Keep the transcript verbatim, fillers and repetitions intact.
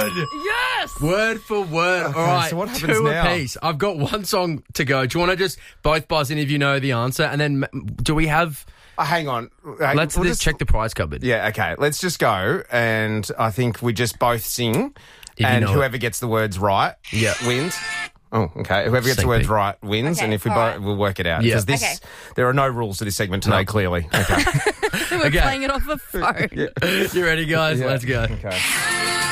good. Yes. Word for word. Okay, All right, so what happens two now? apiece. I've got one song to go. Do you want to just both buzz in if you know the answer? And then do we have... Uh, hang on. Hang- Let's we'll just check the prize cupboard. Yeah, okay. Let's just go, and I think we just both sing, you and know it. whoever gets the words right Yeah. wins. Oh, okay. Whoever gets Sneak the words peek. right wins, Okay, and if we all both, right. we'll work it out. Yeah. Because this, Okay. there are no rules to this segment today, clearly. Okay. We're Okay. playing it off a phone. You ready, guys? Yeah. Let's go. Okay.